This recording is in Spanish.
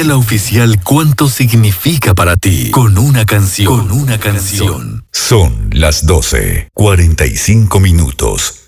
Dile a la oficial cuánto significa para ti con una canción. Con una canción. Son las 12:45.